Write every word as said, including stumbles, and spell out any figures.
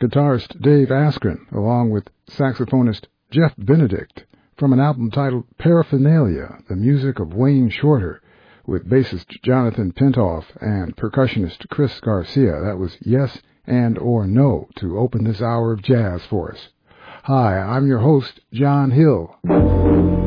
guitarist Dave Askren, along with saxophonist Jeff Benedict, from an album titled Paraphernalia, the music of Wayne Shorter, with bassist Jonathan Pintoff and percussionist Chris Garcia. That was Yes and or No to open this hour of jazz for us. Hi, I'm your host, John Hill.